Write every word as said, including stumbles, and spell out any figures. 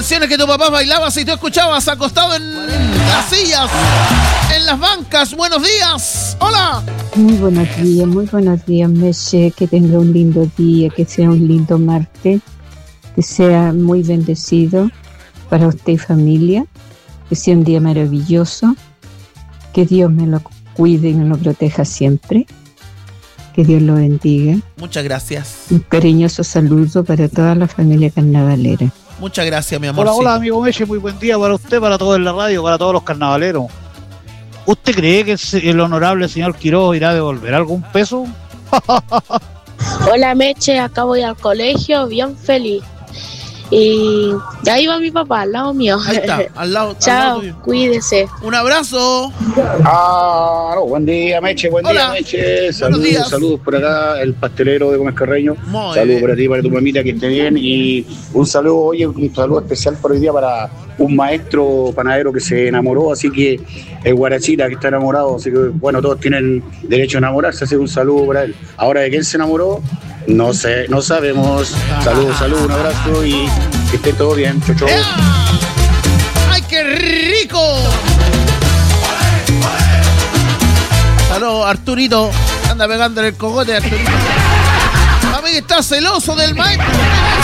canciones que tu papá bailaba si tú escuchabas acostado en las sillas, en las bancas. Buenos días. Hola. Muy buenos días, muy buenos días, Meche. Que tenga un lindo día, que sea un lindo martes, que sea muy bendecido para usted y familia, que sea un día maravilloso, que Dios me lo cuide y me lo proteja siempre, que Dios lo bendiga. Muchas gracias. Un cariñoso saludo para toda la familia carnavalera. Muchas gracias, mi amor. Hola, hola, amigo Meche, muy buen día para usted, para todos en la radio, para todos los carnavaleros. ¿Usted cree que el honorable señor Quiroz irá a devolver algún peso? Hola, Meche, acá voy al colegio, bien feliz. Y ahí va mi papá, al lado mío. Ahí está, al lado. Chao, al lado cuídese. Un abrazo. Ah, no, buen día, Meche, buen Hola. día, Meche. Saludos, días. saludos por acá, el pastelero de Gómez Carreño. Muy Saludos bien. para ti, para tu mamita, que esté bien. Y un saludo, oye, un saludo especial por hoy día para un maestro panadero que se enamoró, así que el Guarachita que está enamorado, así que bueno, todos tienen derecho a enamorarse, así que un saludo para él. Ahora, ¿de quién se enamoró? No sé, no sabemos. Saludos, saludos, un abrazo y que esté todo bien. Chau, chau. ¡Ay, qué rico! Saludos, Arturito. Anda pegándole el cogote a Arturito. A mí que está celoso del maestro.